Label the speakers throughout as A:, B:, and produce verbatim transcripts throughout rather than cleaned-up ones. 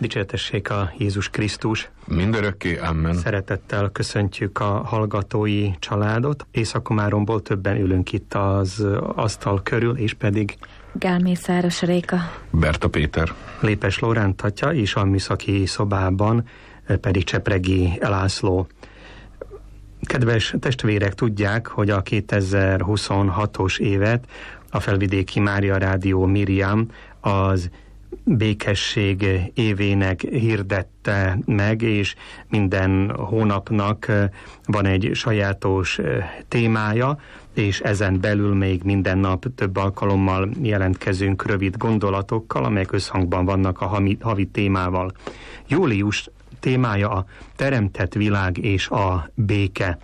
A: Dicséretessék a Jézus Krisztus.
B: Mindörökké, amen.
A: Szeretettel köszöntjük a hallgatói családot. Észak-Komáromból többen ülünk itt az asztal körül, és pedig
C: Gálmészáros Réka,
B: Berta Péter,
A: Lépes Lóránt atya, és a műszaki szobában pedig Csepregi László. Kedves testvérek, tudják, hogy a kétezer-huszonhatos évet a Felvidéki Mária Rádió Miriam az békesség évének hirdette meg, és minden hónapnak van egy sajátos témája, és ezen belül még minden nap több alkalommal jelentkezünk rövid gondolatokkal, amelyek összhangban vannak a havi, havi témával. Július témája a teremtett világ és a béke.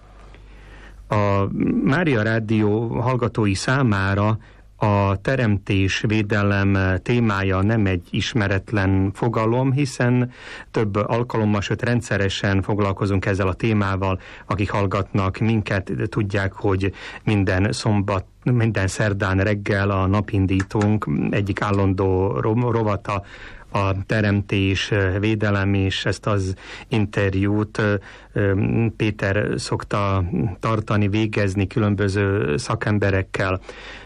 A: A Mária Rádió hallgatói számára a teremtés védelem témája nem egy ismeretlen fogalom, hiszen több alkalommal, sőt rendszeresen foglalkozunk ezzel a témával. Akik hallgatnak minket, tudják, hogy minden szombat, minden szerdán reggel a napindítunk egyik állandó rovata a teremtés, védelem, és ezt az interjút Péter szokta tartani, végezni különböző szakemberekkel.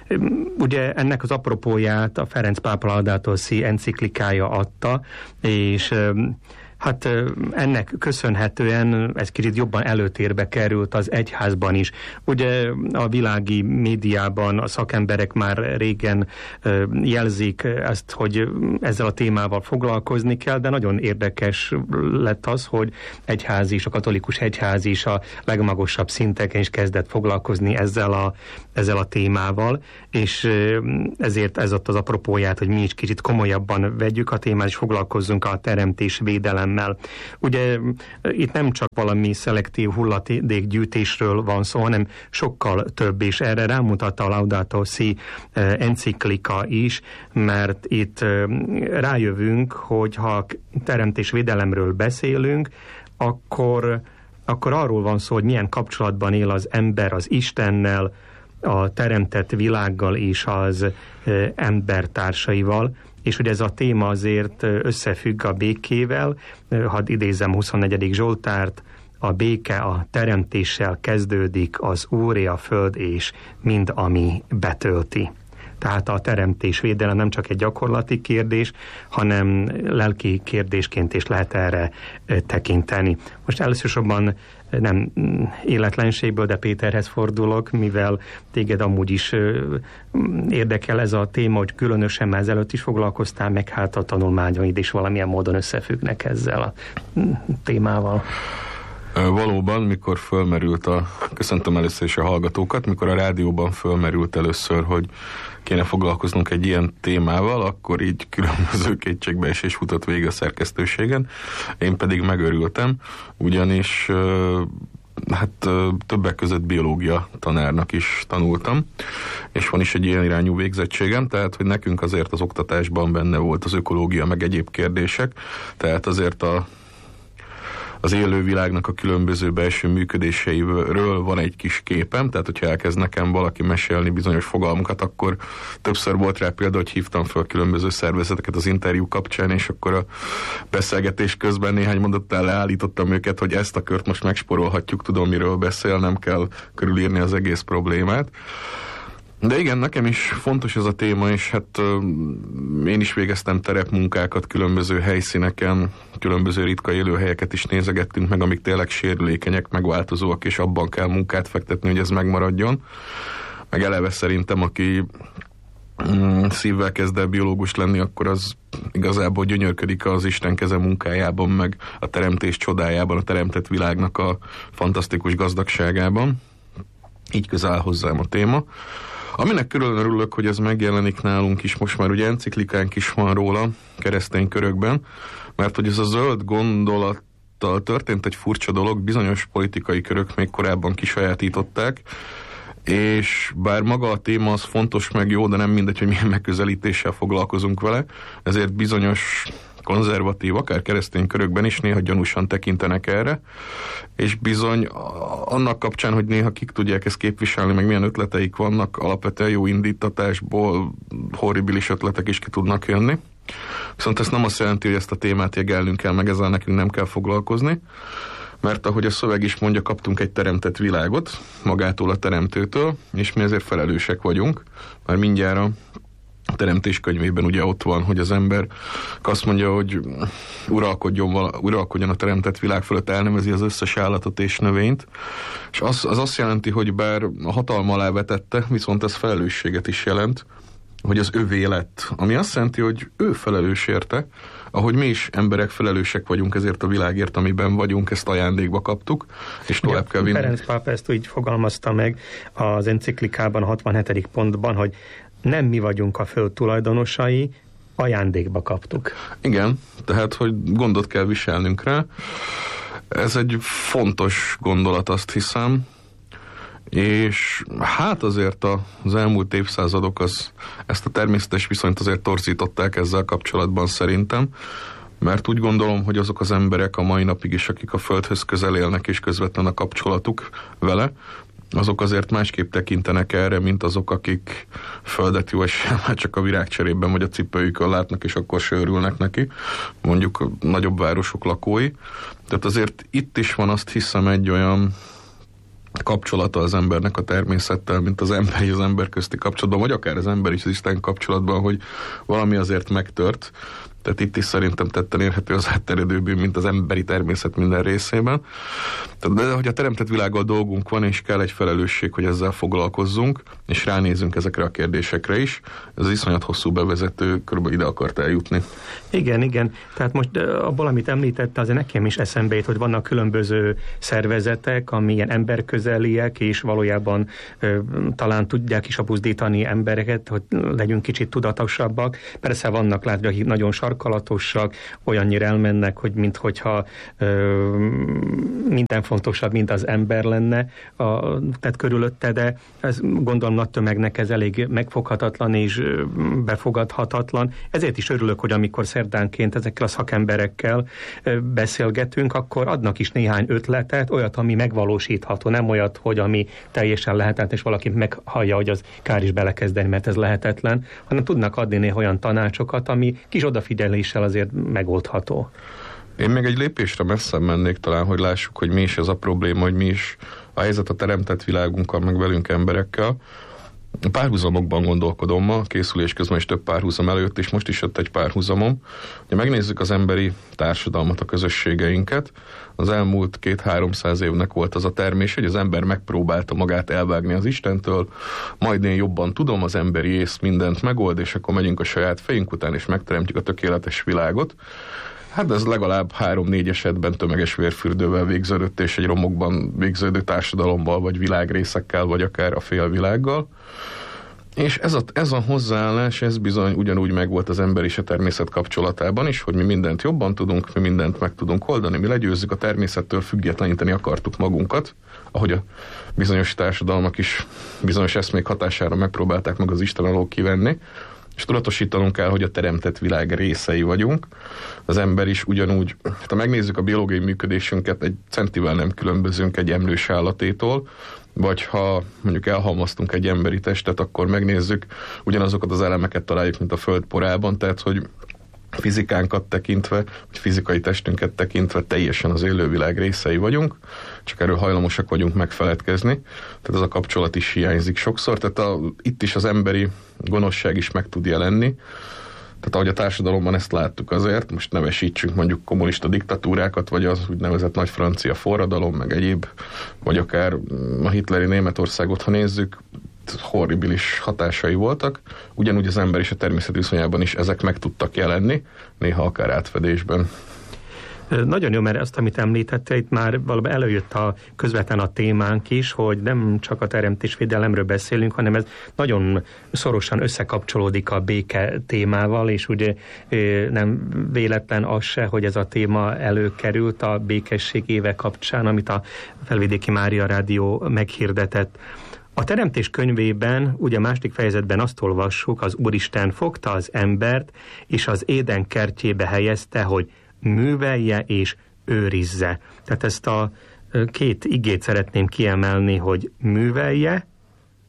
A: Ugye ennek az apropóját a Ferenc pápa Laudato Si enciklikája adta, és hát ennek köszönhetően ez kicsit jobban előtérbe került az egyházban is. Ugye a világi médiában a szakemberek már régen jelzik ezt, hogy ezzel a témával foglalkozni kell, de nagyon érdekes lett az, hogy egyház is, a katolikus egyház is a legmagasabb szinteken is kezdett foglalkozni ezzel a, ezzel a témával, és ezért ez ott az apropóját, hogy mi is kicsit komolyabban vegyük a témát, és foglalkozzunk a teremtés védelem. Ugye itt nem csak valami szelektív hulladékgyűjtésről van szó, hanem sokkal több, és erre rámutat a Laudato Si enciklika is, mert itt rájövünk, hogy ha teremtésvédelemről beszélünk, akkor, akkor arról van szó, hogy milyen kapcsolatban él az ember az Istennel, a teremtett világgal és az embertársaival, és hogy ez a téma azért összefügg a békével. Hadd idézem huszonnegyedik Zsoltárt: a béke a teremtéssel kezdődik, az Úré a föld és mind, ami betölti. Tehát a teremtés védelem nem csak egy gyakorlati kérdés, hanem lelki kérdésként is lehet erre tekinteni. Most előszörsorban nem életlenségből, de Péterhez fordulok, mivel téged amúgy is érdekel ez a téma, hogy különösen már ezelőtt is foglalkoztál, meg hát a tanulmányaid is valamilyen módon összefüggnek ezzel a témával.
B: Valóban, mikor fölmerült a, köszöntöm először is a hallgatókat, mikor a rádióban fölmerült először, hogy kéne foglalkoznunk egy ilyen témával, akkor így különböző kétségbeesés futott végig a szerkesztőségen. Én pedig megörültem, ugyanis hát többek között biológia tanárnak is tanultam, és van is egy ilyen irányú végzettségem, tehát hogy nekünk azért az oktatásban benne volt az ökológia, meg egyéb kérdések, tehát azért a az élővilágnak a különböző belső működéseiről van egy kis képem, tehát hogyha elkezd nekem valaki mesélni bizonyos fogalmukat, akkor többször volt rá példa, hogy hívtam fel különböző szervezeteket az interjú kapcsán, és akkor a beszélgetés közben néhány mondattal leállítottam őket, hogy ezt a kört most megsporolhatjuk, tudom, miről beszél, nem kell körülírni az egész problémát. De igen, nekem is fontos ez a téma, és hát uh, én is végeztem terepmunkákat különböző helyszíneken, különböző ritka élőhelyeket is nézegettünk meg, amik tényleg sérülékenyek, megváltozóak, és abban kell munkát fektetni, hogy ez megmaradjon. Meg eleve szerintem, aki mm, szívvel kezd el biológus lenni, akkor az igazából gyönyörködik az Isten keze munkájában, meg a teremtés csodájában, a teremtett világnak a fantasztikus gazdagságában. Így közel áll hozzám a téma. Aminek külön örülök, hogy ez megjelenik nálunk is, most már ugye enciklikánk is van róla keresztény körökben, mert hogy ez a zöld gondolattal történt egy furcsa dolog, bizonyos politikai körök még korábban kisajátították, és bár maga a téma az fontos meg jó, de nem mindegy, hogy milyen megközelítéssel foglalkozunk vele, ezért bizonyos konzervatív, akár keresztény körökben is néha gyanúsan tekintenek erre, és bizony annak kapcsán, hogy néha kik tudják ezt képviselni, meg milyen ötleteik vannak, alapvetően jó indítatásból horribilis ötletek is ki tudnak jönni. Viszont ez nem azt jelenti, hogy ezt a témát jegelnünk kell, meg ezzel nekünk nem kell foglalkozni, mert ahogy a szöveg is mondja, kaptunk egy teremtett világot magától a teremtőtől, és mi ezért felelősek vagyunk, mert mindjárt a teremtés könyvében ugye ott van, hogy az ember azt mondja, hogy uralkodjon, uralkodjon a teremtett világ fölött, elnevezi az összes állatot és növényt, és az, az azt jelenti, hogy bár a hatalma alá vetette, viszont ez felelősséget is jelent, hogy az övé lett, ami azt jelenti, hogy ő felelős érte, ahogy mi is emberek felelősek vagyunk ezért a világért, amiben vagyunk, ezt ajándékba kaptuk, és tovább kell vinni.
A: Ferenc pápa ezt úgy fogalmazta meg az enciklikában, a hatvanhetedik pontban, hogy nem mi vagyunk a föld tulajdonosai, ajándékba kaptuk.
B: Igen, tehát, hogy gondot kell viselnünk rá. Ez egy fontos gondolat, azt hiszem, és hát azért az elmúlt évszázadok az, ezt a természetes viszonyt azért torzították ezzel kapcsolatban szerintem, mert úgy gondolom, hogy azok az emberek a mai napig is, akik a földhöz közel élnek és közvetlen a kapcsolatuk vele, azok azért másképp tekintenek erre, mint azok, akik földet jó eséllyel már csak a virágcserében vagy a cipőjükön látnak, és akkor sőrülnek neki, mondjuk a nagyobb városok lakói. Tehát azért itt is van, azt hiszem, egy olyan kapcsolata az embernek a természettel, mint az ember és az ember közti kapcsolatban, vagy akár az ember és az Isten kapcsolatban, hogy valami azért megtört. Tehát itt is szerintem tetten érhető az átterjedő bűn, mint az emberi természet minden részében. De hogy a teremtett világgal dolgunk van, és kell egy felelősség, hogy ezzel foglalkozzunk, és ránézünk ezekre a kérdésekre is. Ez iszonyat hosszú bevezető, körülbelül ide akart eljutni.
A: Igen, igen. Tehát most abból, amit említette, azért nekem is eszembe jut, hogy vannak különböző szervezetek, ami ilyen emberközeliek, és valójában ö, talán tudják is apuzdítani embereket, hogy legyünk kicsit tudatosabbak. Persze vannak, látja, akik nagyon sarkalatosak, olyannyira elmennek, hogy minthogyha ö, minden fontosabb, mint az ember lenne, a, tehát körülötte, de ez gondolom nagy tömegnek ez elég megfoghatatlan és befogadhatatlan. Ezért is örülök, hogy amikor szerdánként ezekkel a szakemberekkel beszélgetünk, akkor adnak is néhány ötletet, olyat, ami megvalósítható, nem olyat, hogy ami teljesen lehetetlen, és valaki meghallja, hogy az kár is belekezdeni, mert ez lehetetlen, hanem tudnak adni néha olyan tanácsokat, ami kis odafigyeléssel azért megoldható.
B: Én még egy lépésre messzebb mennék talán, hogy lássuk, hogy mi is ez a probléma, hogy mi is a helyzet a teremtett világunkkal, meg velünk emberekkel. Párhuzamokban gondolkodom ma, készülés közben is több párhuzam előtt, és most is jött egy párhuzamom. Ha megnézzük az emberi társadalmat, a közösségeinket, az elmúlt két-háromszáz évnek volt az a termés, hogy az ember megpróbálta magát elvágni az Istentől, majd én jobban tudom, az emberi ész mindent megold, és akkor megyünk a saját fejünk után, és megteremtjük a tökéletes világot. Hát ez legalább három-négy esetben tömeges vérfürdővel végződött, és egy romokban végződő társadalommal, vagy világrészekkel, vagy akár a félvilággal. És ez a, ez a hozzáállás, ez bizony ugyanúgy megvolt az ember és a természet kapcsolatában is, hogy mi mindent jobban tudunk, mi mindent meg tudunk oldani, mi legyőzzük a természettől, függetleníteni akartuk magunkat, ahogy a bizonyos társadalmak is bizonyos eszmék hatására megpróbálták meg az Isten alól kivenni, és tudatosítanunk kell, hogy a teremtett világ részei vagyunk. Az ember is ugyanúgy, ha megnézzük a biológiai működésünket, egy centivel nem különbözünk egy emlős állatétól, vagy ha mondjuk elhalmaztunk egy emberi testet, akkor megnézzük, ugyanazokat az elemeket találjuk, mint a föld porában, tehát hogy fizikánkat tekintve, vagy fizikai testünket tekintve teljesen az élővilág részei vagyunk, csak erről hajlamosak vagyunk megfeledkezni, tehát ez a kapcsolat is hiányzik sokszor, tehát a, itt is az emberi gonoszság is meg tud jelenni, tehát ahogy a társadalomban ezt láttuk azért, most nevesítsünk mondjuk kommunista diktatúrákat, vagy az úgynevezett nagy francia forradalom, meg egyéb, vagy akár a hitleri Németországot, ha nézzük, horribilis hatásai voltak, ugyanúgy az ember és a természet viszonyában is ezek meg tudtak jelenni, néha akár átfedésben.
A: Nagyon jó, mert azt, amit említette, itt már valami előjött a közvetlen a témánk is, hogy nem csak a teremtésvédelemről beszélünk, hanem ez nagyon szorosan összekapcsolódik a béke témával, és ugye nem véletlen az se, hogy ez a téma előkerült a békesség éve kapcsán, amit a Felvidéki Mária Rádió meghirdetett. A Teremtés könyvében, ugye a második fejezetben azt olvassuk, az Úristen fogta az embert, és az Éden kertjébe helyezte, hogy művelje és őrizze. Tehát ezt a két igét szeretném kiemelni, hogy művelje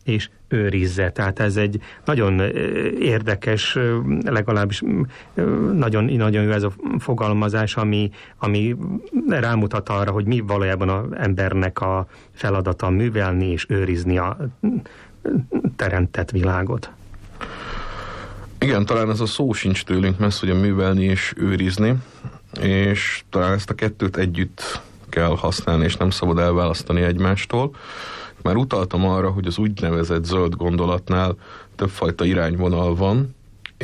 A: és őrizze. Tehát ez egy nagyon érdekes, legalábbis nagyon, nagyon jó ez a fogalmazás, ami, ami rámutat arra, hogy mi valójában az embernek a feladata művelni és őrizni a teremtett világot.
B: Igen, talán ez a szó sincs tőlünk messze, hogy a művelni és őrizni, és talán ezt a kettőt együtt kell használni, és nem szabad elválasztani egymástól. Már utaltam arra, hogy az úgynevezett zöld gondolatnál többfajta irányvonal van,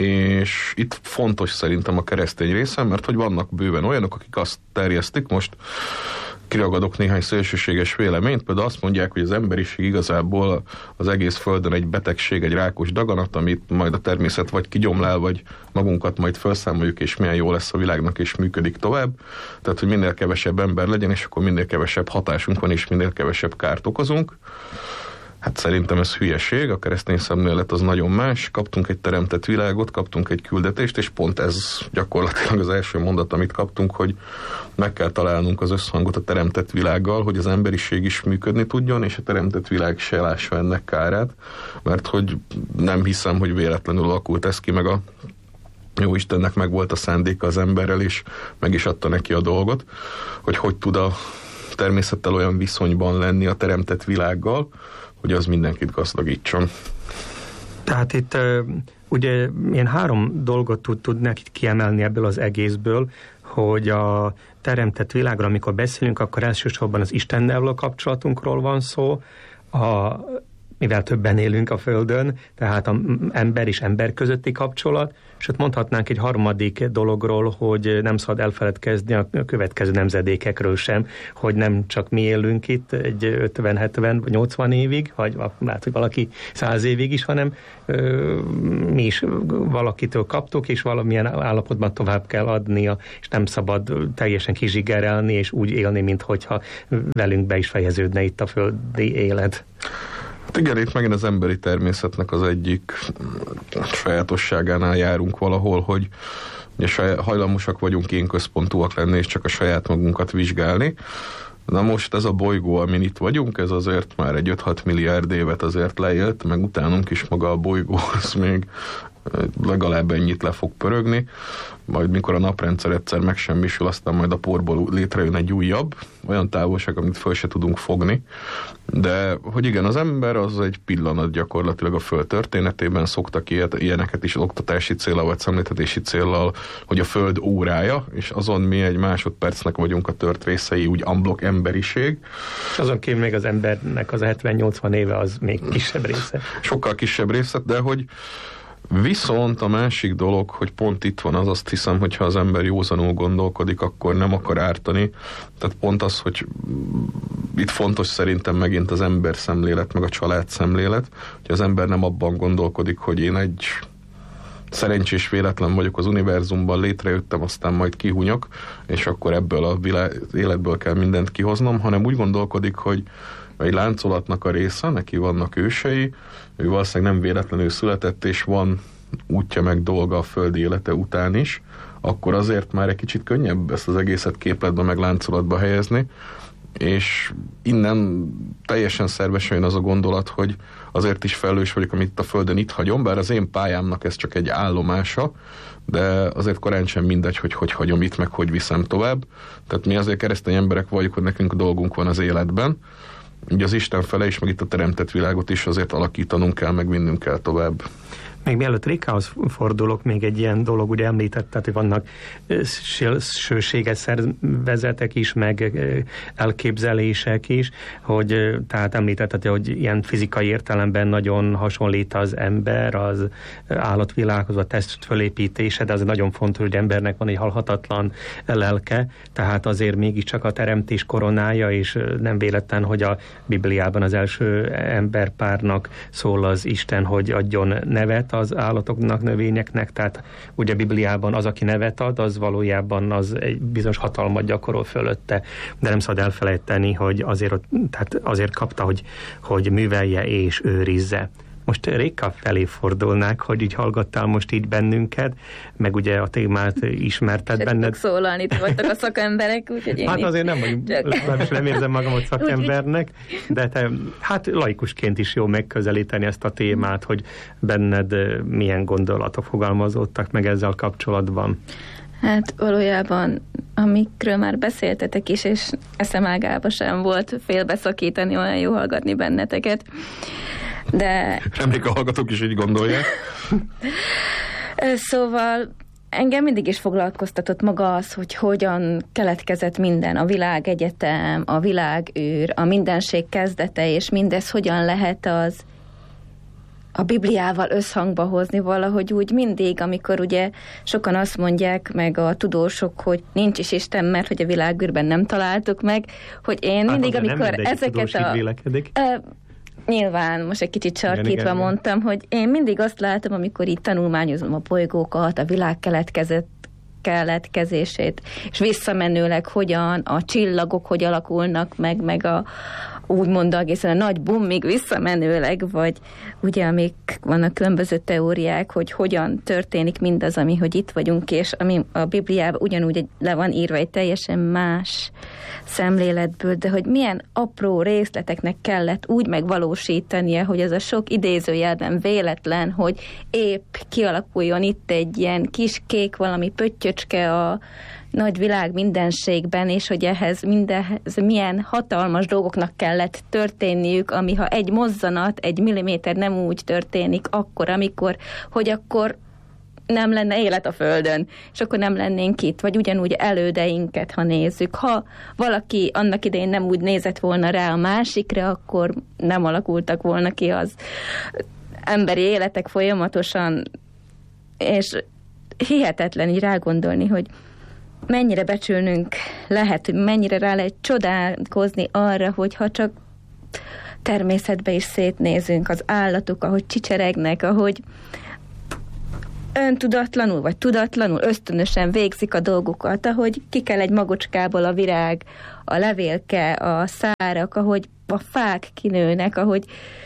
B: és itt fontos szerintem a keresztény része, mert hogy vannak bőven olyanok, akik azt terjesztik, most kiragadok néhány szélsőséges véleményt, például azt mondják, hogy az emberiség igazából az egész Földön egy betegség, egy rákos daganat, amit majd a természet vagy kigyomlál, vagy magunkat majd felszámoljuk, és milyen jó lesz a világnak, és működik tovább. Tehát, hogy minél kevesebb ember legyen, és akkor minél kevesebb hatásunk van, és minél kevesebb kárt okozunk. Hát szerintem ez hülyeség, a keresztény szemlélet az nagyon más. Kaptunk egy teremtett világot, kaptunk egy küldetést, és pont ez gyakorlatilag az első mondat, amit kaptunk, hogy meg kell találnunk az összhangot a teremtett világgal, hogy az emberiség is működni tudjon, és a teremtett világ se lássa ennek kárát, mert hogy nem hiszem, hogy véletlenül alakult ez ki, meg a jó Istennek meg volt a szándéka az emberrel, és meg is adta neki a dolgot, hogy hogy tud a természettel olyan viszonyban lenni a teremtett világgal, hogy az mindenkit gazdagítson.
A: Tehát itt ugye én három dolgot tud, tudnék kiemelni ebből az egészből, hogy a teremtett világról, amikor beszélünk, akkor elsősorban az Istennel való kapcsolatunkról van szó, a, mivel többen élünk a Földön, tehát az ember és ember közötti kapcsolat, és ott mondhatnánk egy harmadik dologról, hogy nem szabad elfeledkezni a következő nemzedékekről sem, hogy nem csak mi élünk itt egy ötven, hetven, nyolcvan évig, vagy lehet, hogy valaki száz évig is, hanem ö, mi is valakitől kaptuk, és valamilyen állapotban tovább kell adnia, és nem szabad teljesen kizsigerelni, és úgy élni, minthogyha velünk be is fejeződne itt a földi élet.
B: Hát igen, itt megint az emberi természetnek az egyik sajátosságánál járunk valahol, hogy ugye hajlamosak vagyunk én központúak lenni, és csak a saját magunkat vizsgálni. Na most ez a bolygó, amin itt vagyunk, ez azért már egy öt-hat milliárd évet azért leélt, meg utánunk is maga a bolygó, az még legalább ennyit le fog pörögni, majd mikor a naprendszer egyszer megsemmisül, aztán majd a porból létrejön egy újabb, olyan távolság, amit föl se tudunk fogni, de hogy igen, az ember az egy pillanat gyakorlatilag a Föld történetében, szoktak ilyet, ilyeneket is oktatási céllal vagy szemléltetési céllal, hogy a Föld órája, és azon mi egy másodpercnek vagyunk a tört részei, úgy unblock emberiség.
A: És azon kívül még az embernek az hetven-nyolcvan éve az még kisebb része.
B: Sokkal kisebb része, de hogy viszont a másik dolog, hogy pont itt van az, azt hiszem, hogyha az ember józanul gondolkodik, akkor nem akar ártani. Tehát pont az, hogy itt fontos szerintem megint az ember szemlélet, meg a család szemlélet, hogy az ember nem abban gondolkodik, hogy én egy szerencsés véletlen vagyok az univerzumban, létrejöttem, aztán majd kihunyok, és akkor ebből a világ, életből kell mindent kihoznom, hanem úgy gondolkodik, hogy egy láncolatnak a része, neki vannak ősei, ő valószínűleg nem véletlenül született, és van útja meg dolga a földi élete után is, akkor azért már egy kicsit könnyebb ezt az egészet képletbe meg láncolatba helyezni, és innen teljesen szervesen jön az a gondolat, hogy azért is felelős vagyok, amit a Földön itt hagyom, bár az én pályámnak ez csak egy állomása, de azért korán sem mindegy, hogy hogy hagyom itt, meg hogy viszem tovább. Tehát mi azért keresztény emberek vagyunk, hogy nekünk dolgunk van az életben, ugye az Isten fele is, meg itt a teremtett világot is azért alakítanunk kell, meg vinnünk kell tovább.
A: Még mielőtt Rékához fordulok, még egy ilyen dolog, ugye említetted, hogy vannak szélsőséges szervezetek is, meg elképzelések is, hogy tehát említetted, hogy ilyen fizikai értelemben nagyon hasonlít az ember az állatvilághoz, a test fölépítése, de az nagyon fontos, hogy embernek van egy halhatatlan lelke, tehát azért mégiscsak a teremtés koronája, és nem véletlen, hogy a Bibliában az első emberpárnak szól az Isten, hogy adjon nevet az állatoknak, növényeknek, tehát ugye a Bibliában az, aki nevet ad, az valójában az egy bizonyos hatalmat gyakorol fölötte, de nem szabad elfelejteni, hogy azért, tehát azért kapta, hogy, hogy művelje és őrizze. Most Réka felé fordulnák, hogy így hallgattál most így bennünket, meg ugye a témát ismerted
C: se
A: benned.
C: Se szólalni, itt vagytok a szakemberek, úgyhogy én
A: Hát azért nem vagyunk, legalábbis nem érzem magamat szakembernek, de te, hát laikusként is jó megközelíteni ezt a témát, hogy benned milyen gondolatok fogalmazódtak meg ezzel kapcsolatban.
C: Hát valójában, amikről már beszéltetek is, és eszem ágába sem volt félbeszakítani, olyan jó hallgatni benneteket. De...
B: Reméljük a hallgatók is így gondolják.
C: Szóval engem mindig is foglalkoztatott maga az, hogy hogyan keletkezett minden, a világegyetem, a világűr, a mindenség kezdete, és mindez hogyan lehet az a Bibliával összhangba hozni valahogy úgy mindig, amikor ugye sokan azt mondják, meg a tudósok, hogy nincs is Isten, mert hogy a világűrben nem találtuk meg, hogy én hát mindig, amikor ezeket a... Uh, nyilván, most egy kicsit sarkítva igen, igen, mondtam, igen. Hogy én mindig azt látom, amikor itt tanulmányozom a bolygókat, a világ keletkezett keletkezését, és visszamenőleg hogyan a csillagok hogy alakulnak meg, meg a úgymond egészen a nagy bummig visszamenőleg, vagy ugye amik vannak különböző teóriák, hogy hogyan történik mindaz, ami, hogy itt vagyunk, és ami a Bibliában ugyanúgy le van írva egy teljesen más szemléletből, de hogy milyen apró részleteknek kellett úgy megvalósítania, hogy ez a sok idézőjelben véletlen, hogy épp kialakuljon itt egy ilyen kis kék valami pöttyöcske a nagy világ mindenségben, és hogy ehhez mindenhez milyen hatalmas dolgoknak kellett történniük, ami ha egy mozzanat, egy milliméter nem úgy történik akkor, amikor, hogy akkor nem lenne élet a Földön, és akkor nem lennénk itt, vagy ugyanúgy elődeinket, ha nézzük. Ha valaki annak idején nem úgy nézett volna rá a másikra, akkor nem alakultak volna ki az emberi életek folyamatosan, és hihetetlen így rágondolni, hogy mennyire becsülnünk lehet, hogy mennyire rá lehet csodálkozni arra, hogyha csak természetbe is szétnézünk, az állatok, ahogy csicseregnek, ahogy öntudatlanul, vagy tudatlanul, ösztönösen végzik a dolgukat, ahogy kikel egy magocskából a virág, a levélke, a szárak, ahogy a fák kinőnek, ahogy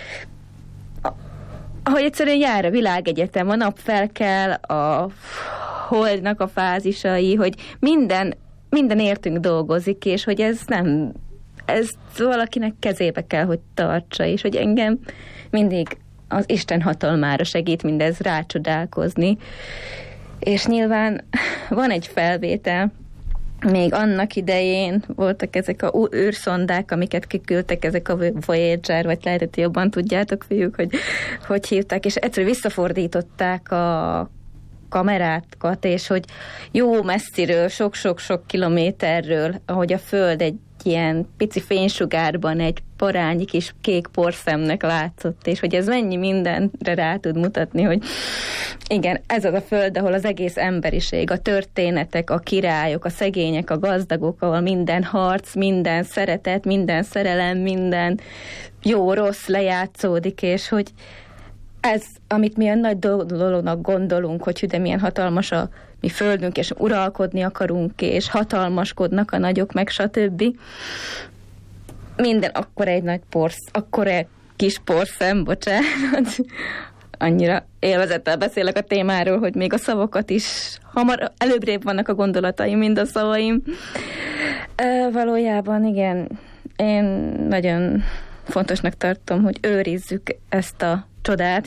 C: ahogy egyszerűen jár a világegyetem, a nap felkel, a holdnak a fázisai, hogy minden, minden értünk dolgozik, és hogy ez nem, ez valakinek kezébe kell, hogy tartsa, és hogy engem mindig az Isten hatalmára segít mindez rácsodálkozni. És nyilván van egy felvétel, még annak idején voltak ezek a űrszondák, amiket kiküldtek, ezek a Voyager, vagy lehet, hogy jobban tudjátok, fiúk, hogy hogy hívták, és egyszerűen visszafordították a kamerákat, és hogy jó messziről, sok-sok-sok kilométerről, ahogy a Föld egy ilyen pici fénysugárban egy parányi kis kék porszemnek látszott, és hogy ez mennyi mindenre rá tud mutatni, hogy igen, ez az a Föld, ahol az egész emberiség, a történetek, a királyok, a szegények, a gazdagok, ahol minden harc, minden szeretet, minden szerelem, minden jó-rossz lejátszódik, és hogy ez, amit mi a nagy dolognak gondolunk, hogy de milyen hatalmas a mi földünk, és uralkodni akarunk, és hatalmaskodnak a nagyok, meg stb. Minden akkor egy nagy porsz, akkor egy kis porszem, bocsánat. Annyira élvezettel beszélek a témáról, hogy még a szavakat is hamar, előbbrébb vannak a gondolataim, mint a szavaim. E, valójában igen, én nagyon fontosnak tartom, hogy őrizzük ezt a csodát,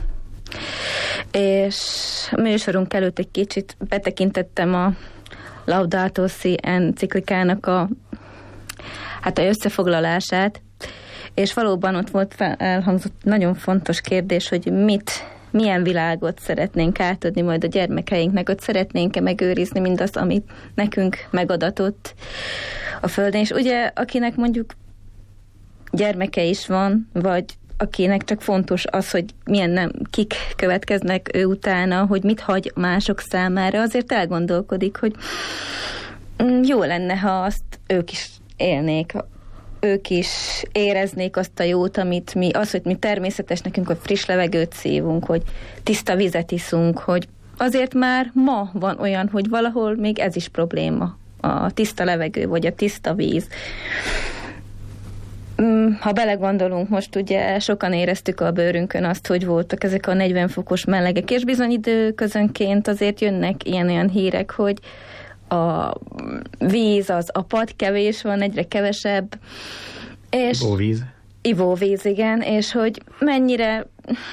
C: és a műsorunk előtt egy kicsit betekintettem a Laudato Si enciklikának a, hát a összefoglalását, és valóban ott volt fel, elhangzott nagyon fontos kérdés, hogy mit, milyen világot szeretnénk átadni majd a gyermekeinknek, hogy szeretnénk-e megőrizni mindazt, amit nekünk megadatott a Földön, és ugye akinek mondjuk gyermeke is van, vagy akinek csak fontos az, hogy milyen nem, kik következnek ő utána, hogy mit hagy mások számára, azért elgondolkodik, hogy jó lenne, ha azt ők is élnék, ők is éreznék azt a jót, amit mi, az, hogy mi természetes nekünk, hogy friss levegőt szívunk, hogy tiszta vizet iszunk, hogy azért már ma van olyan, hogy valahol még ez is probléma, a tiszta levegő, vagy a tiszta víz. Ha belegondolunk, most ugye sokan éreztük a bőrünkön azt, hogy voltak ezek a negyven fokos melegek, és bizony időközönként azért jönnek ilyen-olyan hírek, hogy a víz, az a pad kevés van, egyre kevesebb. És
A: ivóvíz.
C: Ivóvíz, igen, és hogy mennyire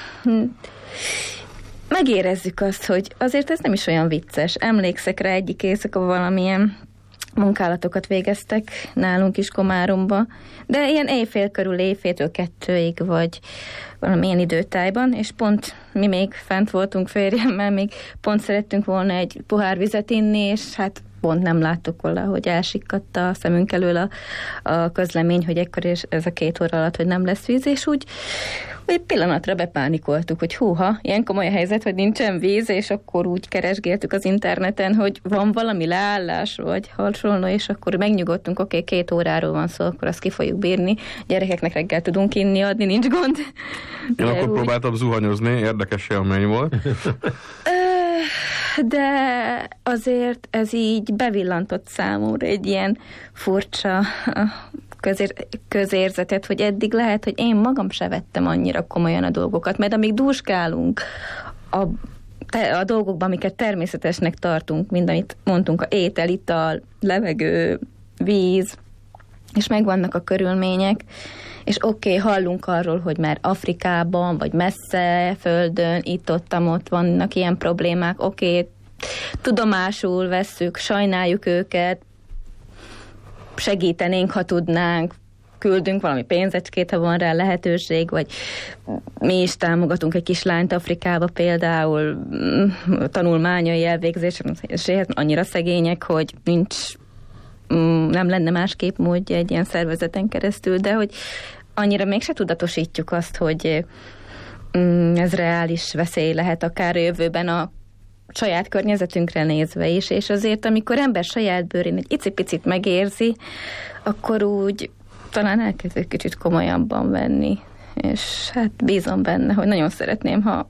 C: megérezzük azt, hogy azért ez nem is olyan vicces. Emlékszek rá, egyik éjszaka valamilyen munkálatokat végeztek nálunk is Komáromba, de ilyen éjfél körül, éjféltől kettőig, vagy valamilyen időtájban, és pont mi még fent voltunk férjemmel, még pont szerettünk volna egy pohár vizet inni, és hát pont nem láttuk valahogy elsikkadt a szemünk elől a, a közlemény, hogy ekkor és ez a két óra alatt, hogy nem lesz víz, és úgy egy pillanatra bepánikoltuk, hogy húha, ilyen komoly a helyzet, hogy nincsen víz, és akkor úgy keresgéltük az interneten, hogy van valami leállás, vagy hasonló, és akkor megnyugodtunk, oké, okay, két óráról van szó, akkor azt ki fogjuk bírni, gyerekeknek reggel tudunk inni, adni, nincs gond.
B: Én akkor úgy... próbáltam zuhanyozni, érdekes élmény volt.
C: De azért ez így bevillantott számomra egy ilyen furcsa közér, közérzetet, hogy eddig lehet, hogy én magam se vettem annyira komolyan a dolgokat, mert amíg dúskálunk a, a dolgokban, amiket természetesnek tartunk, mind amit mondtunk, a étel, ital, levegő, víz, és megvannak a körülmények, és oké, okay, hallunk arról, hogy már Afrikában, vagy messze földön, itt-ott, ott vannak ilyen problémák, oké, okay, tudomásul vesszük, sajnáljuk őket, segítenénk, ha tudnánk, küldünk valami pénzecskét, ha van rá lehetőség, vagy mi is támogatunk egy kislányt Afrikába például tanulmányai elvégzésre, annyira szegények, hogy nincs, nem lenne másképp módja egy ilyen szervezeten keresztül, de hogy annyira mégse tudatosítjuk azt, hogy ez reális veszély lehet akár a jövőben a saját környezetünkre nézve is, és azért, amikor ember saját bőrén egy icipicit megérzi, akkor úgy talán elkezd egy kicsit komolyabban venni, és hát bízom benne, hogy nagyon szeretném, ha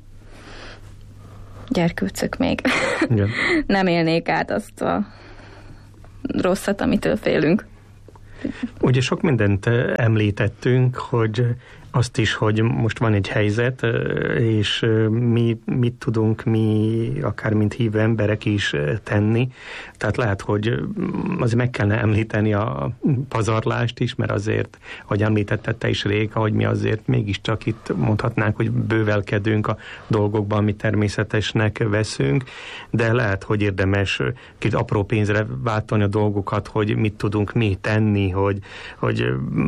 C: gyerkőcök még nem élnék át azt a rosszat, amitől félünk.
A: Ugye sok mindent említettünk, hogy azt is, hogy most van egy helyzet, és mi mit tudunk mi, akár mint hívő emberek is tenni. Tehát lehet, hogy azért meg kellene említeni a pazarlást is, mert azért, ahogy említetted te is, Réka, hogy mi azért mégiscsak itt mondhatnánk, hogy bővelkedünk a dolgokban, amit természetesnek veszünk, de lehet, hogy érdemes kicsit apró pénzre váltani a dolgokat, hogy mit tudunk mi tenni, hogy, hogy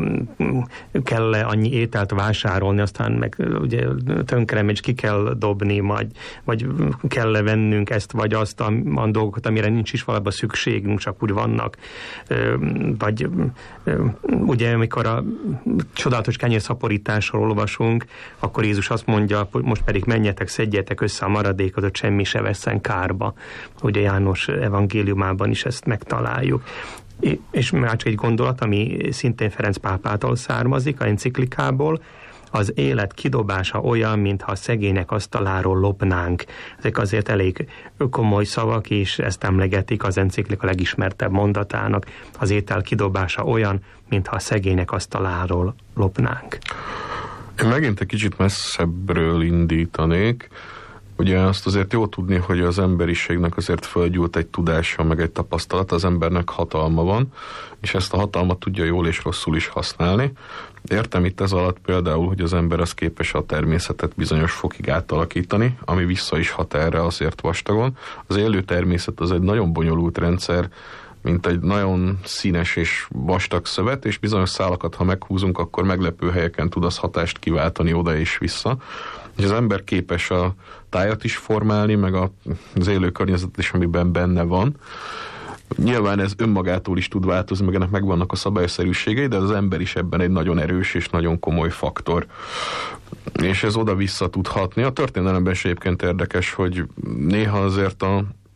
A: kell-e annyi ételt vásárolni, aztán meg ugye tönkre megy, ki kell dobni, majd, vagy kell vennünk ezt, vagy azt a, a dolgokat, amire nincs is valóban szükségünk, csak úgy vannak. Vagy ugye, amikor a csodálatos kenyérszaporításról olvasunk, akkor Jézus azt mondja, hogy most pedig menjetek, szedjetek össze a maradékot, hogy semmi se vesszen kárba. Ugye János evangéliumában is ezt megtaláljuk. És már csak egy gondolat, ami szintén Ferenc pápától származik, a enciklikából, az élet kidobása olyan, mintha a szegények asztaláról lopnánk. Ezek azért elég komoly szavak, és ezt emlegetik az enciklika legismertebb mondatának. Az étel kidobása olyan, mintha a szegények asztaláról lopnánk.
B: Én megint egy kicsit messzebbről indítanék. Ugye azt azért jó tudni, hogy az emberiségnek azért fölgyúlt egy tudása, meg egy tapasztalat, az embernek hatalma van, és ezt a hatalmat tudja jól és rosszul is használni. Értem itt ez alatt például, hogy az ember az képes a természetet bizonyos fokig átalakítani, ami vissza is hat erre azért vastagon. Az élő természet az egy nagyon bonyolult rendszer, mint egy nagyon színes és vastag szövet, és bizonyos szálakat, ha meghúzunk, akkor meglepő helyeken tud az hatást kiváltani oda és vissza. És az ember képes a tájat is formálni, meg az élő környezetet is, amiben benne van. Nyilván ez önmagától is tud változni, meg ennek megvannak a szabályszerűségei, de az ember is ebben egy nagyon erős és nagyon komoly faktor. És ez oda-vissza tud hatni. A történelemben is egyébként érdekes, hogy néha azért a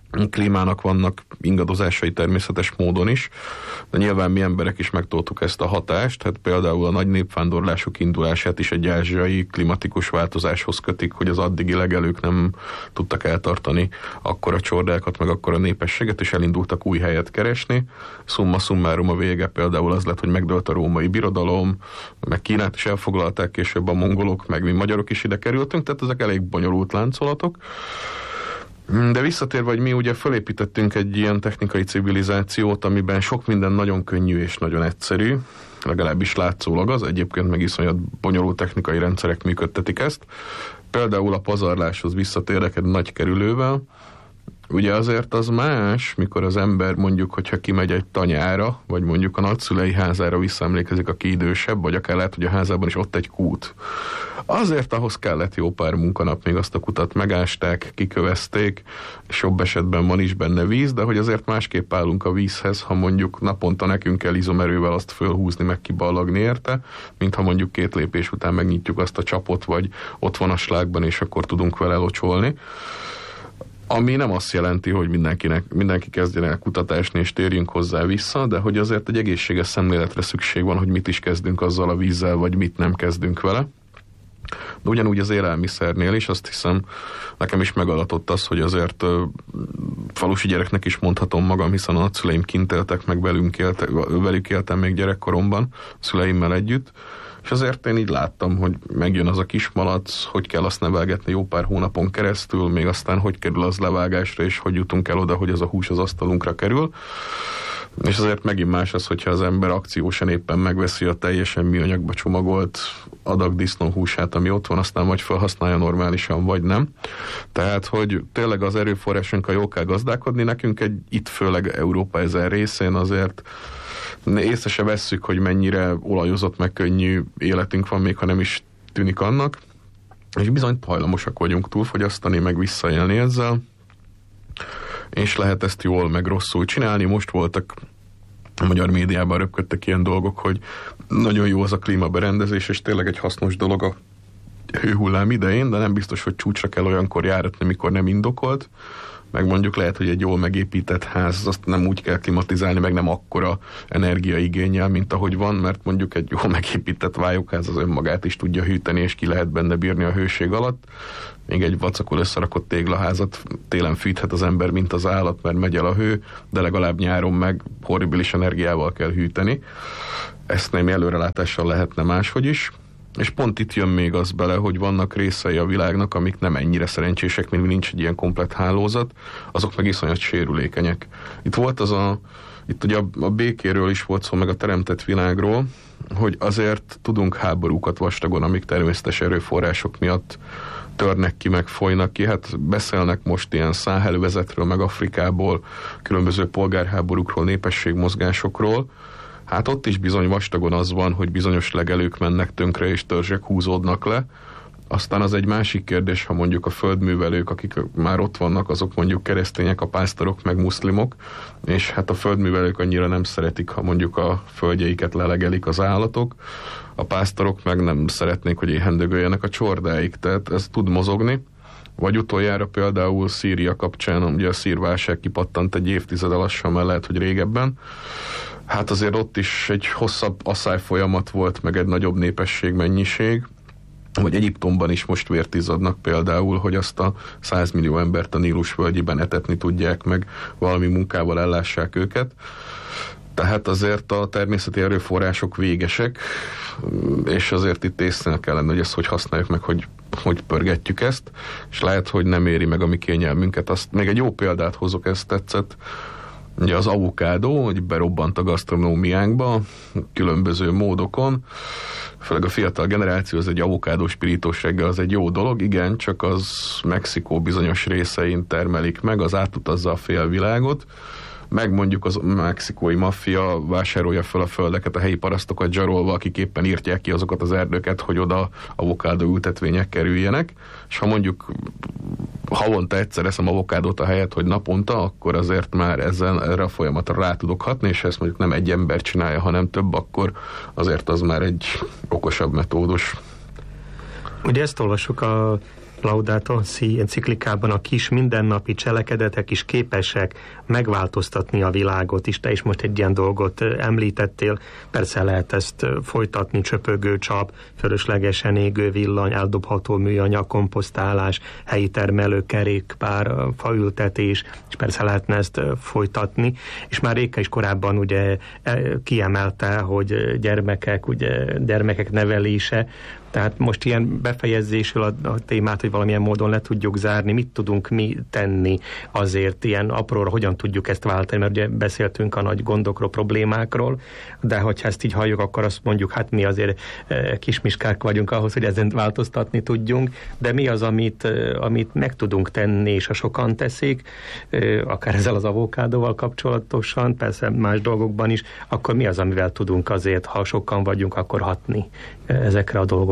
B: klímának vannak ingadozásai természetes módon is, de nyilván mi emberek is megtoltuk ezt a hatást, hát például a nagy népvándorlások indulását is egy ázsiai klimatikus változáshoz kötik, hogy az addigi legelők nem tudtak eltartani akkora csordákat, meg akkora népességet, és elindultak új helyet keresni. Summa summarum a vége például az lett, hogy megdőlt a római birodalom, meg Kínát is elfoglalták később a mongolok, meg mi magyarok is ide kerültünk, tehát ezek elég bonyolult láncolatok. De visszatérve, hogy mi ugye felépítettünk egy ilyen technikai civilizációt, amiben sok minden nagyon könnyű és nagyon egyszerű, legalábbis látszólag az, egyébként meg iszonyat bonyolult technikai rendszerek működtetik ezt. Például a pazarláshoz visszatérek egy nagy kerülővel. Ugye azért az más, mikor az ember mondjuk, hogyha kimegy egy tanyára, vagy mondjuk a nagyszülei házára visszaemlékezik, aki idősebb, vagy akár lehet, hogy a házában is ott egy kút. Azért ahhoz kellett jó pár munkanap, még azt a kutat megásták, kikövezték, és jobb esetben van is benne víz, de hogy azért másképp állunk a vízhez, ha mondjuk naponta nekünk kell izomerővel azt fölhúzni, meg kiballagni érte, mint ha mondjuk két lépés után megnyitjuk azt a csapot, vagy ott van a slágban, és akkor tudunk vele locsolni. Ami nem azt jelenti, hogy mindenkinek, mindenki kezdjen el kutatásni és térjünk hozzá vissza, de hogy azért egy egészséges szemléletre szükség van, hogy mit is kezdünk azzal a vízzel, vagy mit nem kezdünk vele. De ugyanúgy az élelmiszernél is, azt hiszem, nekem is megadatott az, hogy azért ö, falusi gyereknek is mondhatom magam, hiszen a nagyszüleim kint éltek, meg velünk éltek, velük éltem még gyerekkoromban, szüleimmel együtt, és azért én így láttam, hogy megjön az a kis malac, hogy kell azt nevelgetni jó pár hónapon keresztül, még aztán hogy kerül az levágásra, és hogy jutunk el oda, hogy az a hús az asztalunkra kerül. És azért megint más az, hogyha az ember akciósan éppen megveszi a teljesen műanyagba csomagolt adag disznóhúsát, ami ott van, aztán vagy felhasználja normálisan, vagy nem. Tehát, hogy tényleg az erőforrásunkkal jól kell gazdálkodni, nekünk egy itt főleg Európa ezen részén azért észre se vesszük, hogy mennyire olajozott, meg könnyű életünk van, még ha nem is tűnik annak. És bizony hajlamosak vagyunk túlfogyasztani, meg visszaélni ezzel. És lehet ezt jól, meg rosszul csinálni. Most voltak a magyar médiában röpködtek ilyen dolgok, hogy nagyon jó az a klímaberendezés, és tényleg egy hasznos dolog a hőhullám idején, de nem biztos, hogy csúcsra kell olyankor járatni, mikor nem indokolt. Meg mondjuk lehet, hogy egy jól megépített ház, azt nem úgy kell klimatizálni, meg nem akkora energiaigénnyel, mint ahogy van, mert mondjuk egy jól megépített vályogház az önmagát is tudja hűteni, és ki lehet benne bírni a hőség alatt. Még egy vacakul összerakott téglaházat télen fűthet az ember, mint az állat, mert megy el a hő, de legalább nyáron meg horribilis energiával kell hűteni. Ezt némi előrelátással lehetne máshogy is. És pont itt jön még az bele, hogy vannak részei a világnak, amik nem ennyire szerencsések, mint nincs egy ilyen komplett hálózat, azok meg iszonyat sérülékenyek. Itt volt az a, itt ugye a, a békéről is volt szó, meg a teremtett világról, hogy azért tudunk háborúkat vastagon, amik természetes erőforrások miatt törnek ki, meg folynak ki. Hát beszélnek most ilyen Száhelövezetről, meg Afrikából, különböző polgárháborúkról, népességmozgásokról. Hát ott is bizony vastagon az van, hogy bizonyos legelők mennek tönkre, és törzsek húzódnak le. Aztán az egy másik kérdés, ha mondjuk a földművelők, akik már ott vannak, azok mondjuk keresztények, a pásztorok, meg muszlimok, és hát a földművelők annyira nem szeretik, ha mondjuk a földjeiket lelegelik az állatok, a pásztorok meg nem szeretnék, hogy éhendögöljenek a csordáik, tehát ez tud mozogni. Vagy utoljára például Szíria kapcsán, ugye a szírválság kipattant egy évtizede lassan, mert lehet, hogy régebben. Hát azért ott is egy hosszabb asszály folyamat volt, meg egy nagyobb népességmennyiség. Vagy Egyiptomban is most vért izzadnak például, hogy azt a száz millió embert a Nílus völgyében etetni tudják, meg valami munkával ellássák őket. Tehát azért a természeti erőforrások végesek, és azért itt észre kellene, hogy ezt hogy használjuk meg, hogy, hogy pörgetjük ezt, és lehet, hogy nem éri meg a mi kényelmünket. Azt, még egy jó példát hozok, ezt tetszett. Ugye az avokádó, hogy berobbant a gasztronómiánkba különböző módokon, főleg a fiatal generáció, az egy avokádó spirítós reggel, az egy jó dolog, igen, csak az Mexikó bizonyos részein termelik meg, az átutazza a félvilágot, meg mondjuk az mexikói maffia vásárolja fel a földeket, a helyi parasztokat zsarolva, akik éppen írtják ki azokat az erdőket, hogy oda avokádó ültetvények kerüljenek, és ha mondjuk havonta egyszer eszem avokádót a helyet, hogy naponta, akkor azért már ezzel, erre a folyamatra rá tudok hatni, és ezt mondjuk nem egy ember csinálja, hanem több, akkor azért az már egy okosabb metódus.
A: Ugye ezt olvassuk a Laudato Si enciklikában a kis mindennapi cselekedetek is képesek megváltoztatni a világot is. Te is most egy ilyen dolgot említettél. Persze lehet ezt folytatni, csöpögő csap, fölöslegesen égő villany, eldobható műanyag, komposztálás, helyi termelő, kerékpár, faültetés, és persze lehetne ezt folytatni. És már Réka is korábban ugye kiemelte, hogy gyermekek, ugye gyermekek nevelése, tehát most ilyen befejezésül a, a témát, hogy valamilyen módon le tudjuk zárni, mit tudunk mi tenni azért ilyen apróra, hogyan tudjuk ezt váltani, mert ugye beszéltünk a nagy gondokról, problémákról, de hogyha ezt így halljuk, akkor azt mondjuk, hát mi azért e, kismiskák vagyunk ahhoz, hogy ezen változtatni tudjunk, de mi az, amit, e, amit meg tudunk tenni, és ha sokan teszik, e, akár ezzel az avokádóval kapcsolatosan, persze más dolgokban is, akkor mi az, amivel tudunk azért, ha sokan vagyunk, akkor hatni e, ezekre a dolgokra?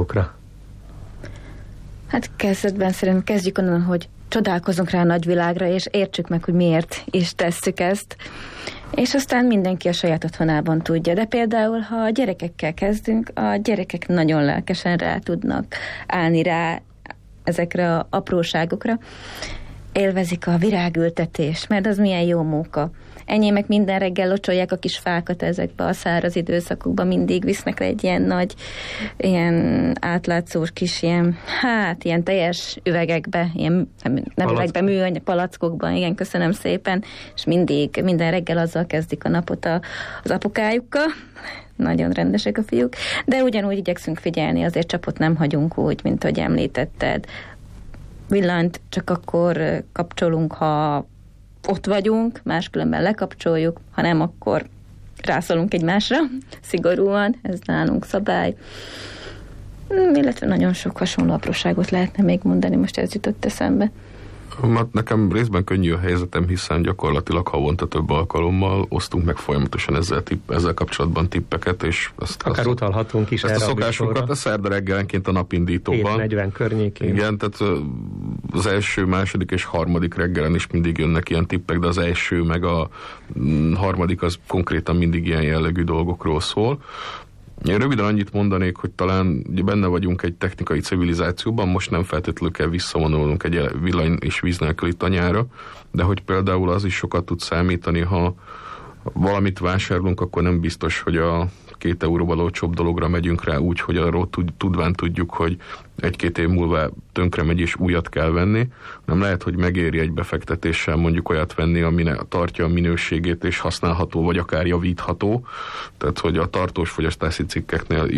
C: Hát kezdetben szerintem kezdjük onnan, hogy csodálkozunk rá a nagyvilágra, és értsük meg, hogy miért is tesszük ezt. És aztán mindenki a saját otthonában tudja. De például, ha a gyerekekkel kezdünk, a gyerekek nagyon lelkesen rá tudnak állni rá ezekre az apróságokra. Élvezik a virágültetést, mert az milyen jó móka. Enyémek minden reggel locsolják a kis fákat ezekbe a száraz időszakokban, mindig visznek le egy ilyen nagy, ilyen átlátszós kis ilyen, hát ilyen teljes üvegekbe, ilyen nem üvegbe, műanyag palackokban, igen, köszönöm szépen, és mindig, minden reggel azzal kezdik a napot a, az apukájukkal. Nagyon rendesek a fiúk, de ugyanúgy igyekszünk figyelni, azért csapot nem hagyunk úgy, mint ahogy említetted. Villanyt csak akkor kapcsolunk, ha ott vagyunk, máskülönben lekapcsoljuk, ha nem, akkor rászolunk egymásra, szigorúan, ez nálunk szabály. Illetve nagyon sok hasonló apróságot lehetne még mondani, most ez jutott eszembe.
B: Hát nekem részben könnyű a helyzetem, hiszen gyakorlatilag havonta több alkalommal osztunk meg folyamatosan ezzel, tipp, ezzel kapcsolatban tippeket, és ezt
A: akár
B: azt,
A: utalhatunk is
B: ezt
A: erre
B: a szokásunkat a szerda reggelenként a napindítóban.
A: hét negyven környékén.
B: Igen, tehát az első, második és harmadik reggelen is mindig jönnek ilyen tippek, de az első meg a harmadik az konkrétan mindig ilyen jellegű dolgokról szól. Én röviden annyit mondanék, hogy talán benne vagyunk egy technikai civilizációban, most nem feltétlenül kell visszavonulnunk egy villany és víz nélküli tanyára, de hogy például az is sokat tud számítani, ha valamit vásárolunk, akkor nem biztos, hogy a két euróval olcsóbb dologra megyünk rá úgy, hogy arról tudván tudjuk, hogy egy-két év múlva tönkre megy és újat kell venni. Nem lehet, hogy megéri egy befektetéssel mondjuk olyat venni, ami tartja a minőségét és használható, vagy akár javítható. Tehát, hogy a tartós fogyasztási cikkeknél